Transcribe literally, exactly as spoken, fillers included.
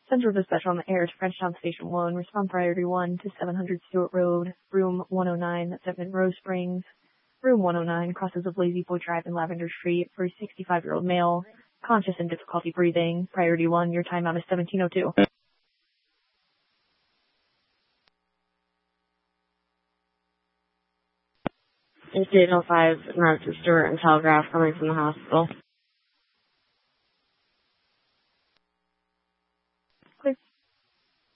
Central dispatch on the air to Frenchtown Station one. Respond priority one to seven hundred Stewart Road, room one oh nine, that's at Monroe Springs. Room one oh nine crosses of Lazy Boy Drive and Lavender Street for a sixty-five-year-old male, conscious and difficulty breathing. Priority one, your timeout is seventeen oh two. It's eight oh five, North Stewart and Telegraph coming from the hospital.